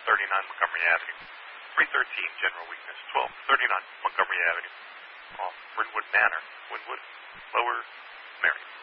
Montgomery Avenue. 313 general weakness. 1239 Montgomery Avenue. Off Wynwood Manor, Wynwood, Lower Merion.